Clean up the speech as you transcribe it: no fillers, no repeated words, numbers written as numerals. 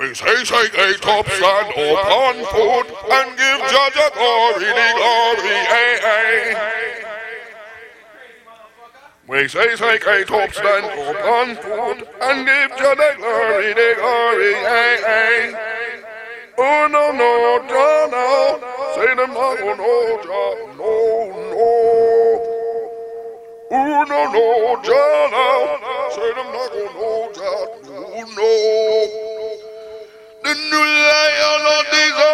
We say, a top stand up on foot and give Jah the glory, hey. We say, a top stand up on foot and give Jah the glory, hey. Oh no, Jah no, say them not go no, Jah, no. Oh no, Jah no, say them not go no, Jah, no. The new lion of these